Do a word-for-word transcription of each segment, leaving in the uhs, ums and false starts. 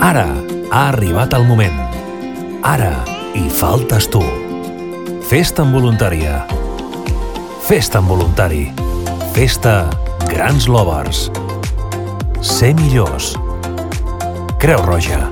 Ara ha arribat el moment. Ara hi faltes tu. Festa en voluntària. Festa en voluntari. Festa Grans Lovers. Ser millors. Creu Roja.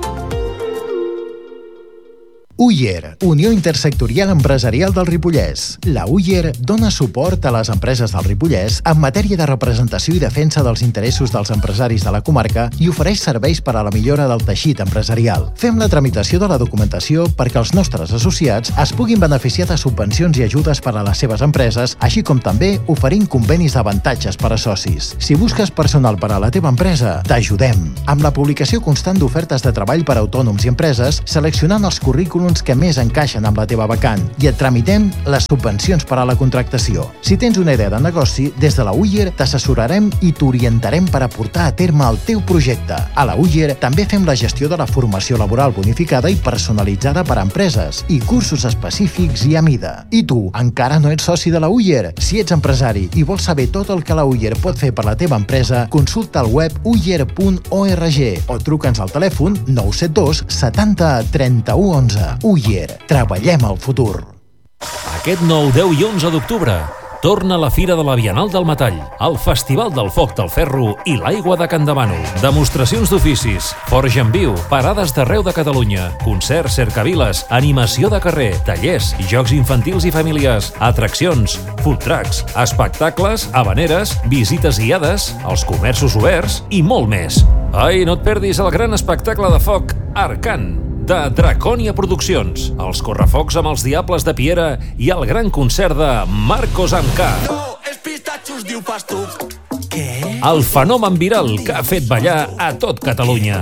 Uller, Unió Intersectorial Empresarial del Ripollès. La Uller dona suport a les empreses del Ripollès en matèria de representació i defensa dels interessos dels empresaris de la comarca i ofereix serveis per a la millora del teixit empresarial. Fem la tramitació de la documentació perquè els nostres associats es puguin beneficiar de subvencions i ajudes per a les seves empreses, així com també oferint convenis d'avantatges per a socis. Si busques personal per a la teva empresa, t'ajudem. Amb la publicació constant d'ofertes de treball per a autònoms i empreses, seleccionant els currículums que més encaixen amb la teva vacant i et tramitem les subvencions per a la contractació. Si tens una idea de negoci, des de la Uller t'assessorarem i t'orientarem per a portar a terme el teu projecte. A la Uller també fem la gestió de la formació laboral bonificada i personalitzada per a empreses i cursos específics i a mida. I tu, encara no ets soci de la Uller? Si ets empresari i vols saber tot el que la Uller pot fer per la teva empresa, consulta el web uller punt org o truca'ns al telèfon nou set dos setanta trenta-u onze. Uller, treballem el futur. Aquest nou, deu i onze d'octubre torna la Fira de la Bienal del Metall, el Festival del Foc del Ferro i l'Aigua de Campdevànol. Demostracions d'oficis, forja en viu, parades d'arreu de Catalunya, concerts, cercaviles, animació de carrer, tallers, jocs infantils i famílies, atraccions, food trucks, espectacles, habaneres, visites guiades, els comerços oberts i molt més. Ai, no et perdis el gran espectacle de foc Arcant, de Dracònia Produccions, els correfocs amb els Diables de Piera i el gran concert de Marcos amb K. No, els pistatxos diu fas tu. Què? El fenomen viral que ha fet ballar a tot Catalunya.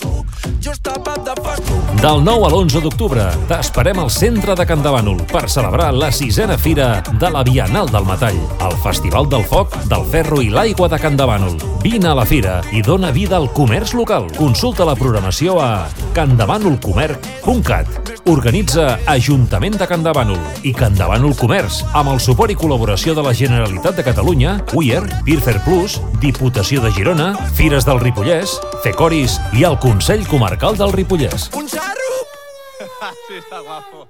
Jo estava de fas tu. Del nou a l'onze d'octubre t'esperem al centre de Campdevànol per celebrar la sisena fira de la Bienal del Metall, el Festival del Foc, del Ferro i l'Aigua de Campdevànol. Vine a la fira i dona vida al comerç local. Consulta la programació a campdevànolcomerç punt cat. Organitza Ajuntament de Campdevànol i Campdevànol Comerç amb el suport i col·laboració de la Generalitat de Catalunya, Uller, Birfer Plus, Diputació de Girona, Fires del Ripollès, Fecoris i el Consell Comarcal del Ripollès. Un xarrup! Sí, està guapo.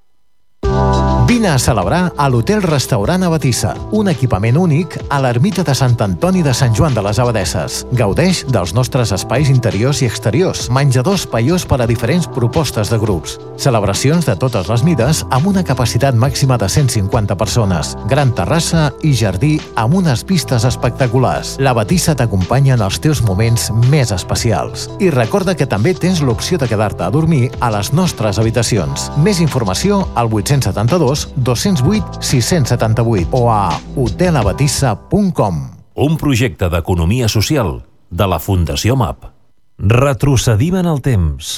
Vine a celebrar a l'Hotel Restaurant Abatissa, un equipament únic a l'ermita de Sant Antoni de Sant Joan de les Abadesses. Gaudeix dels nostres espais interiors i exteriors, menjadors espaiós per a diferents propostes de grups, celebracions de totes les mides amb una capacitat màxima de cent cinquanta persones, gran terrassa i jardí amb unes vistes espectaculars. L'Abatissa t'acompanya en els teus moments més especials. I recorda que també tens l'opció de quedar-te a dormir a les nostres habitacions. Més informació al vuit set dos dos zero vuit sis set vuit o a hotel abatissa punt com. Un projecte d'economia social de la Fundació M A P. Retrocedim en el temps.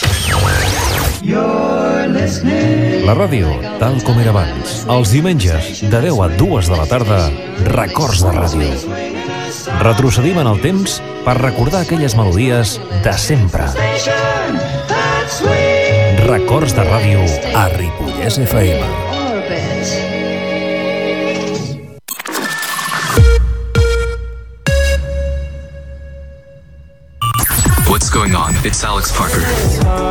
La ràdio, tal com era abans. Els diumenges, de deu a dues de la tarda, Records de Ràdio. Retrocedim en el temps per recordar aquelles melodies de sempre. Records de Ràdio a Ripollès F M. What's going on? It's Alex Parker.